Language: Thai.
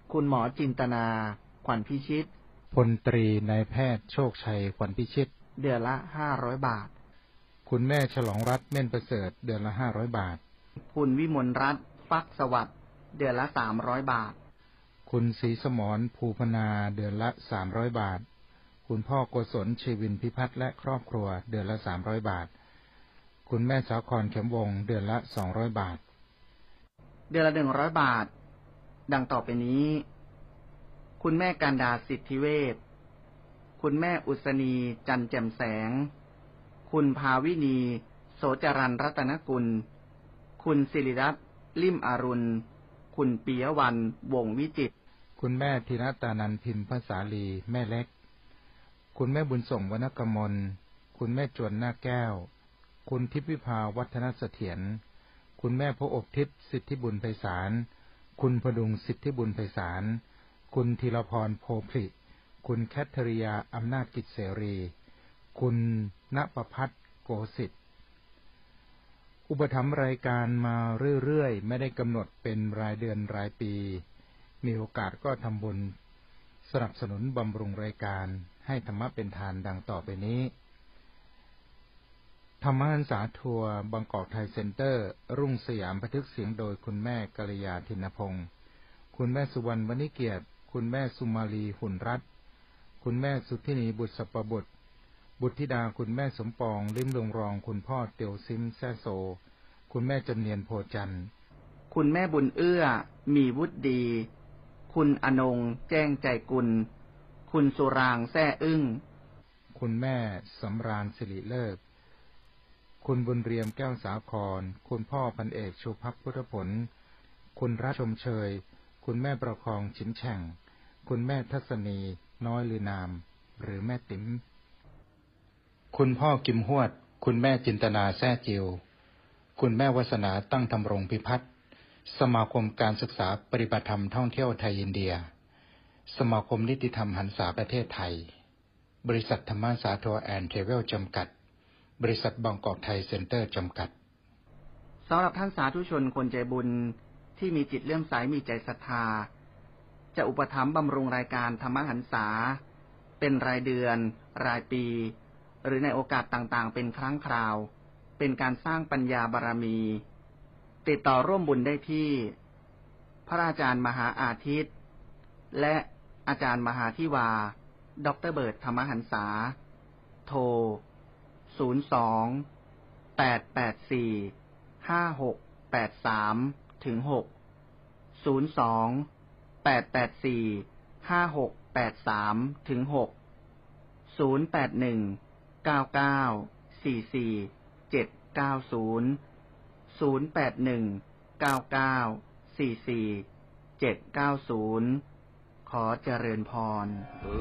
คุณหมอจินตนาขวัญพิชิตพลตรีนายแพทย์โชคชัยขวัญพิชิตเดือนละ500 บาทคุณแม่ฉลองรัตน์เม่นประเสริฐเดือนละ500 บาทคุณวิมลรัตน์ฟักสวัสดิ์เดือนละ300 บาทคุณศรีสมรภูพนาเดือนละ300 บาทคุณพ่อโกศลชีวินพิพัฒน์และครอบครัวเดือนละ300 บาทคุณแม่สาครเข็มวงเดือนละ200 บาทเดือนละ100 บาทดังต่อไปนี้คุณแม่กันดาสิทธิเวชคุณแม่อุษณีจันแจ่มแสงคุณภาวินีโสจรัญรัตนกุลคุณศิริรัตน์ลิ่มอรุณคุณปิยวรรณวงศ์วิจิตรคุณแม่ธีรตานันท์พิมพ์ภาษาลีแม่เล็กคุณแม่บุญส่งวรรณกมลคุณแม่จวนหน้าแก้วคุณทิพย์วิภาวัฒนเสถียรคุณแม่พระอบทิพย์สิทธิบุญไพศาลคุณพดุงสิทธิบุญไพศาลคุณธีรพรโพผลิคุณแคทริยาอำนาจกิจเสรีคุณณประภัทรโกสิทธิ์อุปถัมภ์รายการมาเรื่อยๆไม่ได้กำหนดเป็นรายเดือนรายปีมีโอกาสก็ทำบุญสนับสนุนบำรุงรายการให้ธรรมะเป็นทานดังต่อไปนี้ธรรมหันษาทัวร์บางกอกไทยเซ็นเตอร์รุ่งสยามบันทึกเสียงโดยคุณแม่กัลยาธินพงศ์คุณแม่สุวรรณวณิเกียรติคุณแม่สุมาลีหุ่นรัตน์คุณแม่สุทธินีบุษปบุตรบุตรธิดาคุณแม่สมปองลิ้มดงรองคุณพ่อเตียวซิมแซ่โซคุณแม่จำเนียนโพจันทร์คุณแม่บุญเอื้อมีวุฒิดีคุณอนงแจ้งใจกุลคุณสุรางแซ่อึ้งคุณแม่สำราญสิริเลิศคุณบุญเรียมแก้วสาครคุณพ่อพันเอกชูภักดิ์พุทธผลคุณรัชชมเชยคุณแม่ประคองฉิมแฉ่งคุณแม่ทัศนีน้อยลือนามหรือแม่ติ๋มคุณพ่อกิมฮวดคุณแม่จินตนาแซ่จิวคุณแม่วาสนาตั้งธำรงพิพัฒน์สมาคมการศึกษาปฏิบัติธรรมท่องเที่ยวไทยอินเดียสมาคมนิติธรรมหันษาประเทศไทยบริษัทธรรมสาทัวร์แอนด์เทรเวลจำกัดบริษัทบางกอกไทยเซ็นเตอร์จำกัดสำหรับท่านสาธุชนคนใจบุญที่มีจิตเลื่อมใสมีใจศรัทธาจะอุปถัมภ์บำรุงรายการธรรมหันษาเป็นรายเดือนรายปีหรือในโอกาสต่างๆเป็นครั้งคราวเป็นการสร้างปัญญาบารมีติดต่อร่วมบุญได้ที่พระอาจารย์มหาอาทิตย์และอาจารย์มหาธิวาดร.เบิร์ตธรรมหันษาโทร02-884-5683-6 02-884-5683-6 081-9944-790 081-9944-790ขอเจริญพร